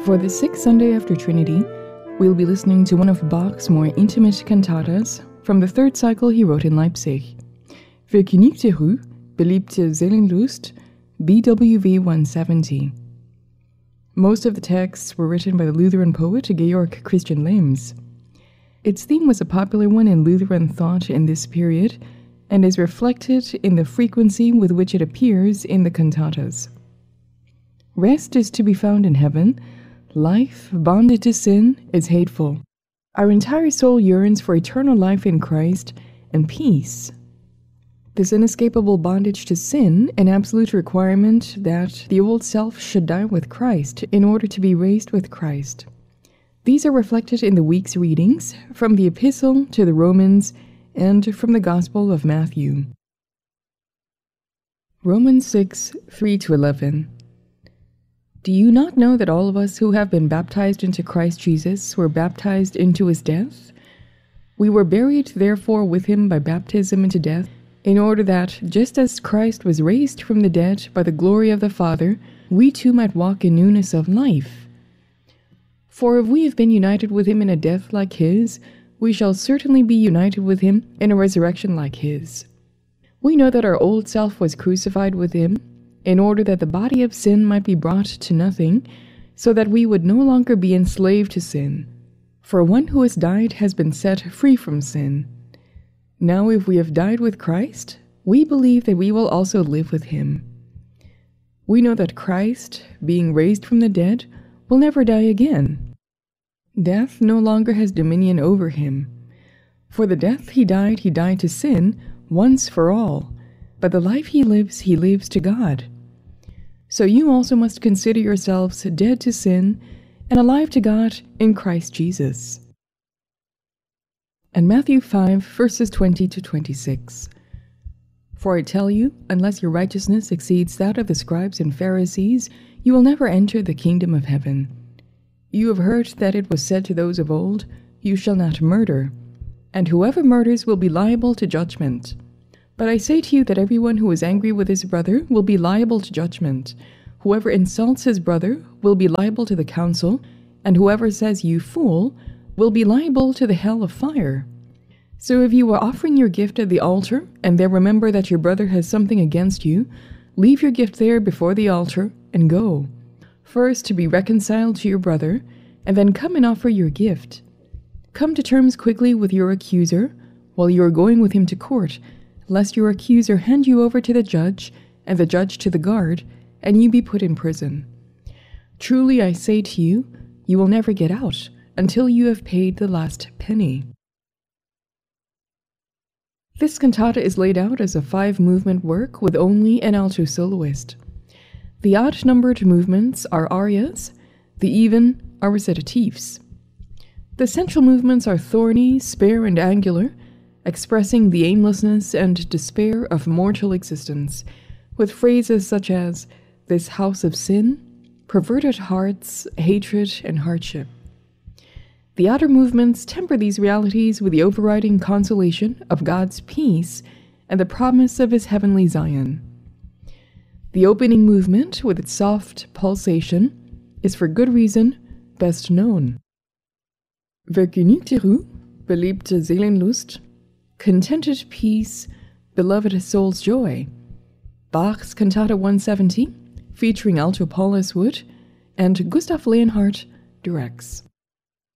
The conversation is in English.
For the sixth Sunday after Trinity, we'll be listening to one of Bach's more intimate cantatas from the third cycle he wrote in Leipzig, Vergnügte Ruhe, beliebte Seelenlust, BWV 170. Most of the texts were written by the Lutheran poet Georg Christian Lehms. Its theme was a popular one in Lutheran thought in this period and is reflected in the frequency with which it appears in the cantatas. Rest is to be found in heaven. Life, bonded to sin, is hateful. Our entire soul yearns for eternal life in Christ and peace. This inescapable bondage to sin, an absolute requirement that the old self should die with Christ in order to be raised with Christ. These are reflected in the week's readings from the Epistle to the Romans and from the Gospel of Matthew. Romans 6, 3-11. Do you not know that all of us who have been baptized into Christ Jesus were baptized into his death? We were buried therefore with him by baptism into death, in order that, just as Christ was raised from the dead by the glory of the Father, we too might walk in newness of life. For if we have been united with him in a death like his, we shall certainly be united with him in a resurrection like his. We know that our old self was crucified with him, in order that the body of sin might be brought to nothing, so that we would no longer be enslaved to sin. For one who has died has been set free from sin. Now if we have died with Christ, we believe that we will also live with him. We know that Christ, being raised from the dead, will never die again. Death no longer has dominion over him. For the death he died to sin once for all, but the life he lives to God. So you also must consider yourselves dead to sin and alive to God in Christ Jesus. And Matthew 5, verses 20-26. For I tell you, unless your righteousness exceeds that of the scribes and Pharisees, you will never enter the kingdom of heaven. You have heard that it was said to those of old, you shall not murder, and whoever murders will be liable to judgment. But I say to you that everyone who is angry with his brother will be liable to judgment. Whoever insults his brother will be liable to the council, and whoever says, you fool, will be liable to the hell of fire. So if you are offering your gift at the altar, and there remember that your brother has something against you, leave your gift there before the altar, and go. First to be reconciled to your brother, and then come and offer your gift. Come to terms quickly with your accuser, while you are going with him to court, lest your accuser hand you over to the judge, and the judge to the guard, and you be put in prison. Truly I say to you, you will never get out until you have paid the last penny. This cantata is laid out as a 5-movement work with only an alto soloist. The odd-numbered movements are arias, the even are recitatives. The central movements are thorny, spare, and angular, expressing the aimlessness and despair of mortal existence, with phrases such as, this house of sin, perverted hearts, hatred, and hardship. The outer movements temper these realities with the overriding consolation of God's peace and the promise of his heavenly Zion. The opening movement, with its soft pulsation, is for good reason best known. Vergnügte Ruhe, beliebte Seelenlust, contented peace, beloved soul's joy. Bach's Cantata 170, featuring alto Paulus Wood, and Gustav Leonhardt directs.